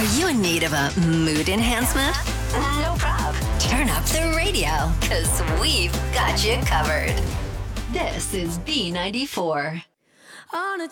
Are you in need of a mood enhancement? No problem. Turn up the radio, because we've got you covered. This is B94. On a